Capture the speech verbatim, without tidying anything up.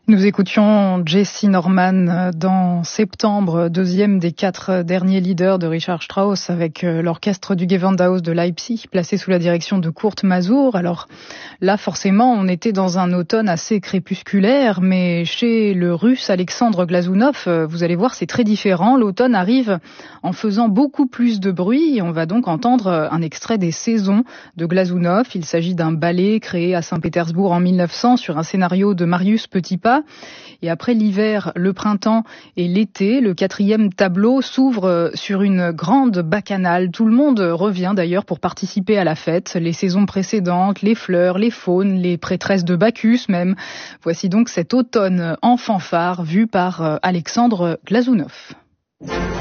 Nous écoutions Jessye Norman dans Septembre, deuxième des quatre derniers leaders de Richard Strauss avec l'orchestre du Gewandhaus de Leipzig, placé sous la direction de Kurt Masur. Alors là, forcément, on était dans un automne assez crépusculaire, mais chez le Russe Alexandre Glazunov, vous allez voir, c'est très différent. L'automne arrive en faisant beaucoup plus de bruit. On va donc entendre un extrait des Saisons de Glazunov. Il s'agit d'un ballet créé à Saint-Pétersbourg en mille neuf cents sur un scénario de Marius Petipa. Et après l'hiver, le printemps et l'été, le quatrième tableau s'ouvre sur une grande bacchanale. Tout le monde revient d'ailleurs pour participer à la fête. Les saisons précédentes, les fleurs, les faunes, les prêtresses de Bacchus même. Voici donc cet automne en fanfare vu par Alexandre Glazunov.